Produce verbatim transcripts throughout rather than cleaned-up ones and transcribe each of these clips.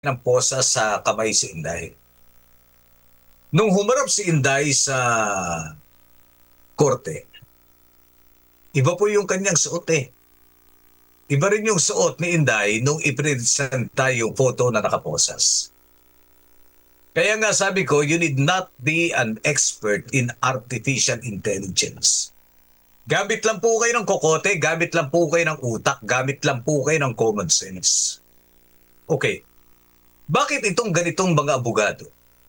ng posa sa kamay si Inday. Nung humarap si Inday sa korte, iba po yung kanyang suot eh. Iba rin yung suot ni Inday nung ipresenta yung photo na nakaposas. Kaya nga sabi ko, you need not be an expert in artificial intelligence. Gamit lang po kayo ng kokote, gamit lang po kayo ng utak, gamit lang po kayo ng common sense. Okay. Bakit itong ganitong mga abogado?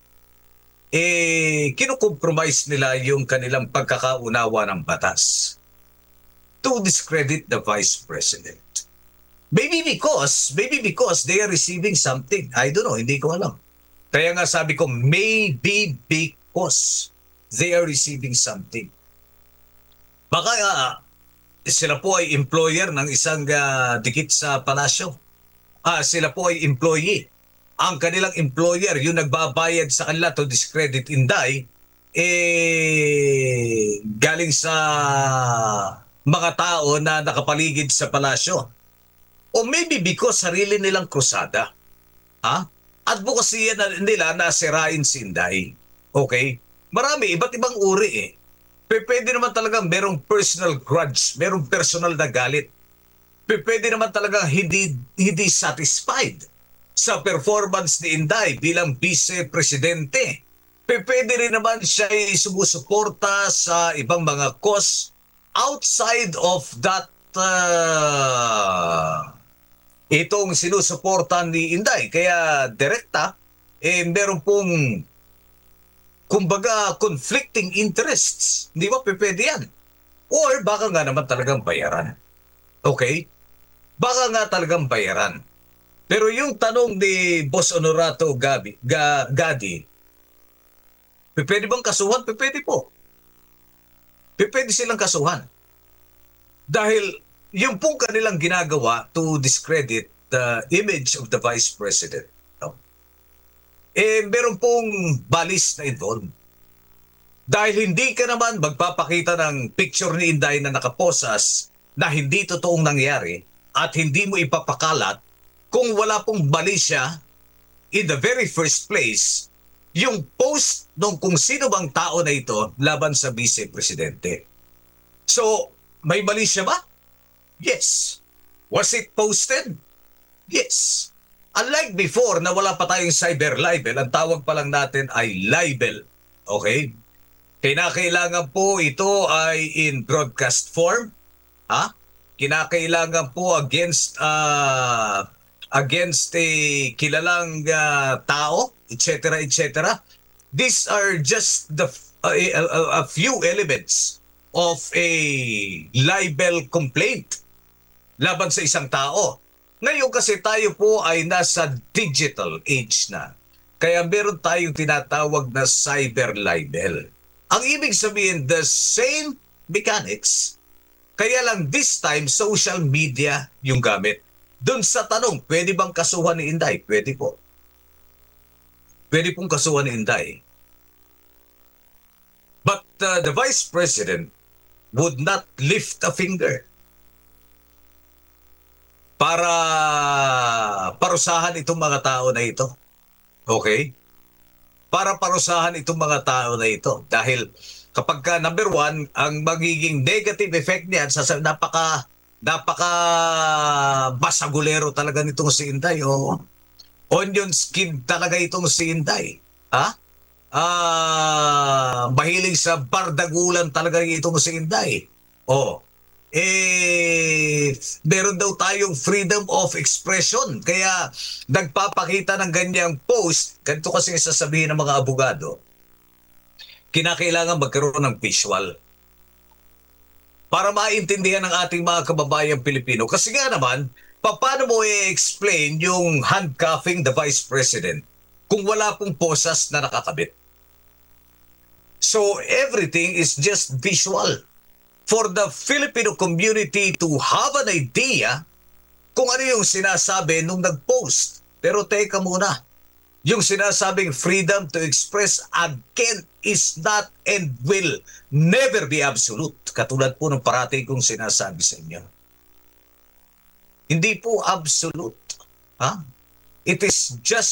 Eh, kinukompromise nila yung kanilang pagkakaunawa ng batas to discredit the Vice President. Maybe because, maybe because they are receiving something. I don't know, hindi ko alam. Kaya nga sabi ko, maybe because they are receiving something. Baka uh, sila po ay employer ng isang uh, dikit sa palasyo. Ah, sila po ay employee. Ang kanilang employer, yung nagbabayad sa kanila to discredit Inday, eh, galing sa mga tao na nakapaligid sa palasyo. O maybe because sarili nilang krusada. Ha? Advocacy nila na sirain si Inday. Okay? Marami, iba't ibang uri eh. Pwede naman talagang merong personal grudge, merong personal na galit. Pwede naman talagang hindi, hindi satisfied sa performance ni Inday bilang vice-presidente. Pwede rin naman siya sumusuporta sa ibang mga cause outside of that uh, itong sinusuportan ni Inday. Kaya direkta, eh, meron pong kumbaga conflicting interests. Di ba? Pwede yan. Or baka nga naman talagang bayaran. Okay? Baka nga talagang bayaran. Pero yung tanong ni Boss Honorato Gabi, Ga, Gadi, pwede bang kasuhan? Pwede po. Pwede silang kasuhan. Dahil yung pong kanilang ginagawa to discredit the image of the Vice President, no? Eh, meron pong balis na involved. Dahil hindi ka naman magpapakita ng picture ni Inday na nakaposas na hindi totoong nangyari at hindi mo ipapakalat kung wala pong bali siya in the very first place yung post nung kung sino bang tao na ito laban sa vice-presidente. So, may bali siya ba? Yes. Was it posted? Yes. Unlike before na wala pa tayong cyber libel, ang tawag pa lang natin ay libel. Okay? Kinakailangan po ito ay in broadcast form. Ha? Kinakailangan po against uh, against a kilalang uh, tao, et cetera, et cetera. These are just the uh, a, a, a few elements of a libel complaint laban sa isang tao. Ngayon kasi tayo po ay nasa digital age na. Kaya meron tayong tinatawag na cyber libel. Ang ibig sabihin, the same mechanics, kaya lang this time social media yung gamit. Doon sa tanong, pwede bang kasuhan ni Inday? Pwede po. Pwede pong kasuhan ni Inday. But uh, the Vice President would not lift a finger para parusahan itong mga tao na ito. Okay? Para parusahan itong mga tao na ito. Dahil kapag ka, number one, ang magiging negative effect niyan, sa napaka napaka basagulero talaga nitong si Inday. Oh. Onion skin talaga itong si Inday. Ha? Ah, mahilig sa bardagulan talaga itong si Inday. Oh. Eh, meron daw tayong freedom of expression. Kaya nagpapakita ng ganyang post, ganito kasi sasabihin ng mga abogado, kinakailangan magkaroon ng visual para maintindihan ng ating mga kababayang Pilipino. Kasi nga naman, paano mo i-explain yung handcuffing the Vice President kung wala pong posas na nakakabit? So everything is just visual. For the Filipino community to have an idea kung ano yung sinasabi nung nag-post. Pero teka muna, yung sinasabing freedom to express again is not and will never be absolute. Katulad po ng parating kong sinasabi sa inyo. Hindi po absolute. Ha? it is just